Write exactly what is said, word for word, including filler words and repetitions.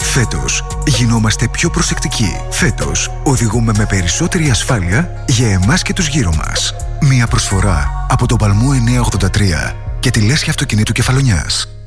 Φέτος γινόμαστε πιο προσεκτικοί. Φέτος οδηγούμε με περισσότερη ασφάλεια για εμάς και τους γύρω μας. Μια προσφορά από τον Παλμό εννιακόσια ογδόντα τρία και τη λέσχη αυτοκινήτου Κεφαλονιάς.